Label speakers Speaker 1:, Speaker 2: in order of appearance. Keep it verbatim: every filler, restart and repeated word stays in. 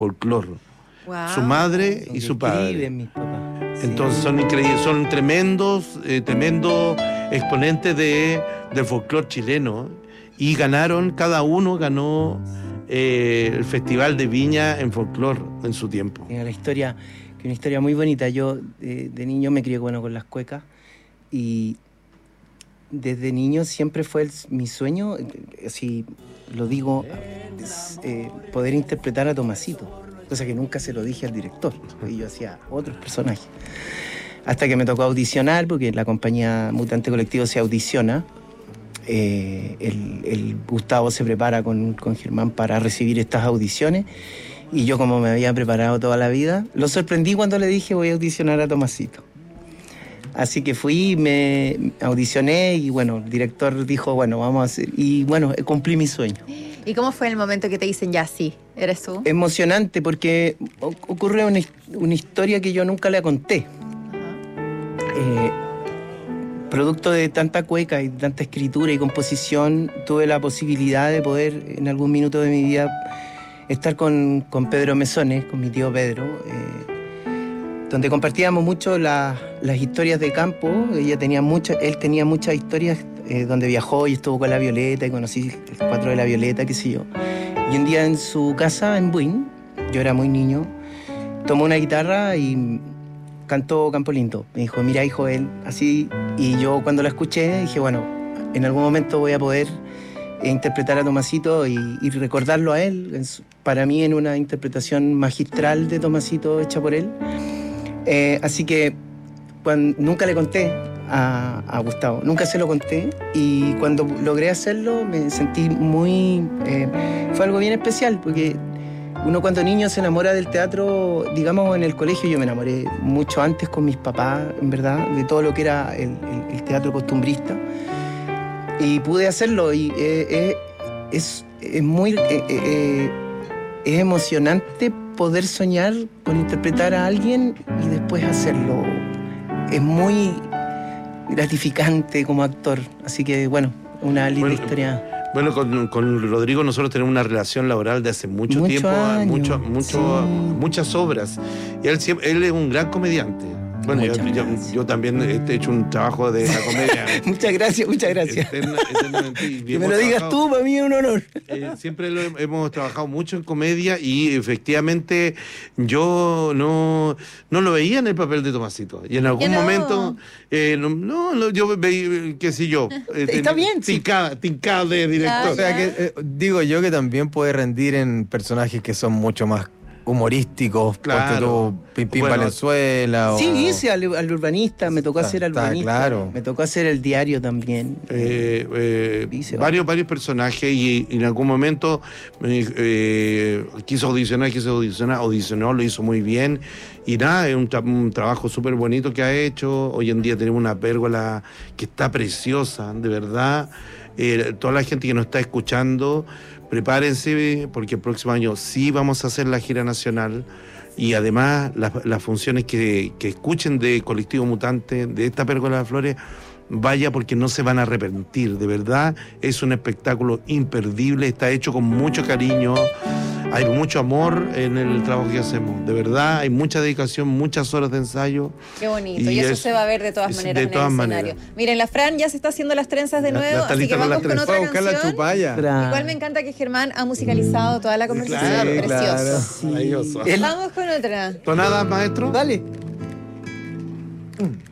Speaker 1: folclore.
Speaker 2: Wow.
Speaker 1: Su madre
Speaker 3: Lo
Speaker 1: y
Speaker 3: que
Speaker 1: su padre.
Speaker 3: escriben mis papás.
Speaker 1: Entonces
Speaker 3: Sí.
Speaker 1: son increíbles, son tremendos, eh, tremendos exponentes de, del folclore chileno. Y ganaron, cada uno ganó eh, el Festival de Viña en folclore en su tiempo.
Speaker 3: Tiene la historia, que una historia muy bonita. Yo eh, de niño me crié bueno con las cuecas y desde niño siempre fue el- mi sueño, eh, así lo digo, es, eh, poder interpretar a Tomasito. Cosa que nunca se lo dije al director, porque yo hacía otros personajes. Hasta que me tocó audicionar, porque la compañía Mutante Colectivo se audiciona. Eh, el, el Gustavo se prepara con, con Germán para recibir estas audiciones. Y yo, como me había preparado toda la vida, lo sorprendí cuando le dije voy a audicionar a Tomasito. Así que fui, me audicioné y bueno, el director dijo, bueno, vamos a hacer... Y bueno, cumplí mi sueño.
Speaker 2: ¿Y cómo fue el momento que te dicen ya sí, eres tú?
Speaker 3: Emocionante porque o- ocurre una, his- una historia que yo nunca le conté.
Speaker 2: Ajá.
Speaker 3: Eh, producto de tanta cueca y tanta escritura y composición, tuve la posibilidad de poder en algún minuto de mi vida estar con, con Pedro Mesones, con mi tío Pedro, eh, donde compartíamos mucho la- las historias de campo. Ella tenía mucha, él tenía muchas historias eh, donde viajó y estuvo con la Violeta y conocí el cuatro de la Violeta, qué sé yo. Y un día en su casa en Buin, yo era muy niño, tomó una guitarra y cantó Campo Lindo. Me dijo, mira hijo, él así. Y yo cuando la escuché dije, bueno, en algún momento voy a poder eh, interpretar a Tomasito y, y recordarlo a él. En su- para mí en una interpretación magistral de Tomasito hecha por él. Eh, así que cuan- nunca le conté a, a Gustavo, nunca se lo conté. Y cuando logré hacerlo me sentí muy... eh, fue algo bien especial porque... Uno cuando niño se enamora del teatro, digamos en el colegio, yo me enamoré mucho antes con mis papás, en verdad, de todo lo que era el, el- el teatro costumbrista. Y pude hacerlo y eh, eh, es, es muy... eh, eh, eh, es emocionante poder soñar con interpretar a alguien y después hacerlo. Es muy gratificante como actor. Así que, bueno, una linda
Speaker 1: Bueno,
Speaker 3: historia.
Speaker 1: Bueno, con, con Rodrigo nosotros tenemos una relación laboral de hace mucho
Speaker 3: Muchos
Speaker 1: tiempo,
Speaker 3: años,
Speaker 1: mucho, mucho,
Speaker 3: sí.
Speaker 1: muchas obras. Y él, siempre- él es un gran comediante. Bueno, yo,
Speaker 3: Muchas
Speaker 1: yo-
Speaker 3: gracias.
Speaker 1: yo también he hecho un trabajo de la comedia.
Speaker 3: Muchas gracias, muchas gracias.
Speaker 1: eterna- eternamente. Y
Speaker 3: Que me
Speaker 1: hemos
Speaker 3: lo digas
Speaker 1: trabajado-
Speaker 3: tú, para mí es un honor.
Speaker 1: Eh, siempre lo he- hemos trabajado mucho en comedia y efectivamente yo no, no lo veía en el papel de Tomasito. Y en algún
Speaker 2: no?
Speaker 1: momento, eh, no, no, lo- yo veía, qué sé yo. eh,
Speaker 3: Está bien, sí.
Speaker 1: Tincada, tincada de director.
Speaker 4: O sea que eh, digo yo que también puede rendir en personajes que son mucho más humorísticos,
Speaker 1: Claro.
Speaker 4: porque tú, Pimpín
Speaker 1: Bueno,
Speaker 4: Valenzuela o...
Speaker 3: Sí, hice al, al urbanista, me tocó
Speaker 4: Está-
Speaker 3: hacer al
Speaker 4: está
Speaker 3: urbanista.
Speaker 4: claro.
Speaker 3: Me tocó hacer el diario también.
Speaker 1: Eh, eh,
Speaker 3: Dice,
Speaker 1: varios, varios personajes y, y en algún momento eh, eh, quiso audicionar, quiso audicionar, audicionó, lo hizo muy bien y nada, es un, tra- un trabajo súper bonito que ha hecho. Hoy en día tenemos una pérgola que está preciosa, de verdad. Eh, toda la gente que nos está escuchando, prepárense porque el próximo año sí vamos a hacer la gira nacional. Y además las, las funciones que, que escuchen de Colectivo Mutante, de esta Pérgola de Flores, vaya porque no se van a arrepentir. De verdad, es un espectáculo imperdible, está hecho con mucho cariño, hay mucho amor en el trabajo que hacemos. De verdad, hay mucha dedicación, muchas horas de ensayo.
Speaker 2: Qué bonito. Y,
Speaker 1: Y
Speaker 2: eso
Speaker 1: es-
Speaker 2: se va a ver de todas
Speaker 1: es
Speaker 2: maneras
Speaker 1: de
Speaker 2: en el
Speaker 1: todas
Speaker 2: escenario.
Speaker 1: maneras.
Speaker 2: Miren, la Fran ya se está haciendo las trenzas de
Speaker 1: Ya-
Speaker 2: nuevo,
Speaker 1: ya está
Speaker 2: así
Speaker 1: lista
Speaker 2: que
Speaker 1: con
Speaker 2: vamos
Speaker 1: las
Speaker 2: con
Speaker 1: trenzas.
Speaker 2: otra
Speaker 4: Para buscar la
Speaker 2: canción.
Speaker 4: chupalla.
Speaker 3: Fra-
Speaker 2: Igual me encanta que Germán ha musicalizado toda la conversación.
Speaker 1: Claro,
Speaker 2: Precioso.
Speaker 1: Maravilloso.
Speaker 3: Él-
Speaker 2: Vamos con otra.
Speaker 1: ¿Tonadas, maestro?
Speaker 3: Dale.
Speaker 4: Mm.